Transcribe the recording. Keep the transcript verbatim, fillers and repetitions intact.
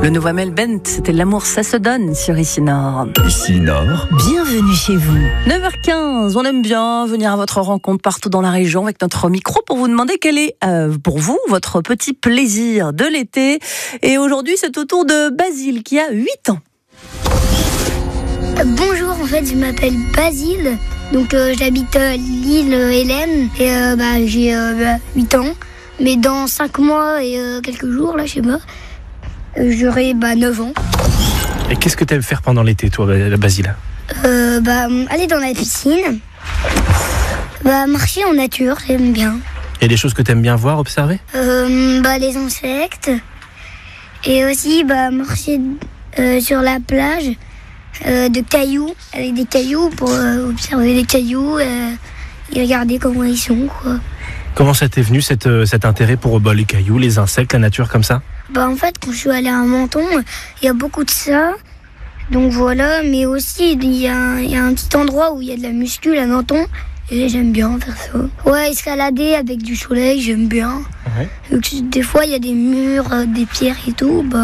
Le nouveau Amel Bent, c'était L'amour ça se donne sur Ici Nord. Ici Nord. Bienvenue chez vous. neuf heures quinze, on aime bien venir à votre rencontre partout dans la région avec notre micro pour vous demander quel est euh, pour vous votre petit plaisir de l'été. Et aujourd'hui, c'est au tour de Basile qui a huit ans. Bonjour, en fait, je m'appelle Basile. Donc, euh, j'habite euh, l'île euh, Hélène et euh, bah, j'ai euh, bah, huit ans. Mais dans cinq mois et euh, quelques jours, là, je sais pas, euh, j'aurai bah, neuf ans. Et qu'est-ce que tu aimes faire pendant l'été, toi, Basile ? euh, bah, Aller dans la piscine, bah, marcher en nature, j'aime bien. Il y a des choses que tu aimes bien voir, observer ? euh, bah, Les insectes. Et aussi bah, marcher euh, sur la plage euh, de cailloux, avec des cailloux pour euh, observer les cailloux euh, et regarder comment ils sont, quoi. Comment ça t'est venu cet, euh, cet intérêt pour bah, les cailloux, les insectes, la nature comme ça ? Bah en fait, quand je suis allée à Menton, il y a beaucoup de ça. Donc voilà, mais aussi il y, a, il y a un petit endroit où il y a de la muscu à Menton. Et j'aime bien faire ça. Ouais, escalader avec du soleil, j'aime bien. Ouais. Donc, des fois, il y a des murs, des pierres et tout. Bah,